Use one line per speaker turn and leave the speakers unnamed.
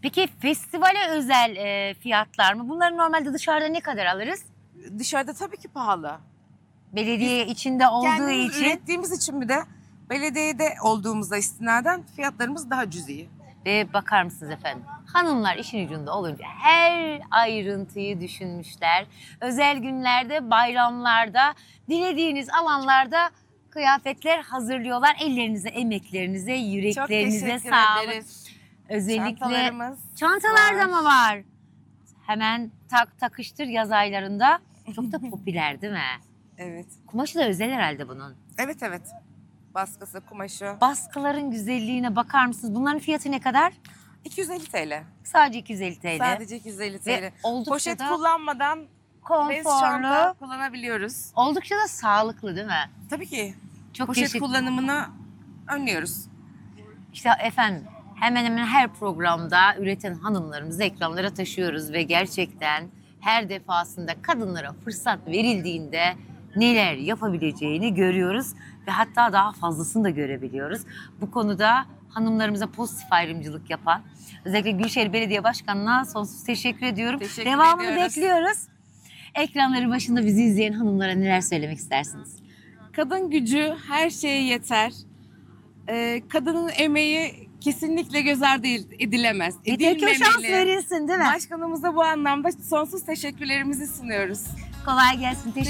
Peki festivale özel fiyatlar mı? Bunları normalde dışarıda ne kadar alırız?
Dışarıda tabii ki pahalı.
Belediye içinde olduğu
Kendimiz
için.
ürettiğimiz için bir de belediyede olduğumuzda istinaden fiyatlarımız daha cüzi.
Ve bakar mısınız efendim? Hanımlar işin ucunda olunca her ayrıntıyı düşünmüşler. Özel günlerde, bayramlarda, dilediğiniz alanlarda kıyafetler hazırlıyorlar. Ellerinize, emeklerinize,
Çok
yüreklerinize
teşekkür
sağlık.
ederiz.
Özellikle
Çantalarımız
çantalarda
var.
mı var? Hemen takıştır yaz aylarında. Çok da popüler değil mi?
Evet.
Kumaşı da özel herhalde bunun.
Evet evet. Baskısı, kumaşı.
Baskıların güzelliğine bakar mısınız? Bunların fiyatı ne kadar?
250 TL.
Sadece 250 TL.
Sadece 250 TL.
Ve oldukça
Poşet
da
kullanmadan bez çanta
konforlu,
kullanabiliyoruz.
oldukça da sağlıklı değil mi?
Tabii ki.
Çok
Poşet
teşekkür.
kullanımını önlüyoruz.
İşte efendim hemen hemen her programda üreten hanımlarımızı ekranlara taşıyoruz ve gerçekten her defasında kadınlara fırsat verildiğinde neler yapabileceğini görüyoruz ve hatta daha fazlasını da görebiliyoruz. Bu konuda hanımlarımıza pozitif ayrımcılık yapan özellikle Gülşehir Belediye Başkanı'na sonsuz teşekkür ediyorum.
Teşekkür
Devamını
ediyoruz.
bekliyoruz. Ekranların başında bizi izleyen hanımlara neler söylemek istersiniz?
Kadın gücü her şeye yeter. Kadının emeği kesinlikle göz ardı edilemez.
Yeter ki o şans verilsin değil mi?
Başkanımıza bu anlamda sonsuz teşekkürlerimizi sunuyoruz.
Kolay gelsin. Teşekkür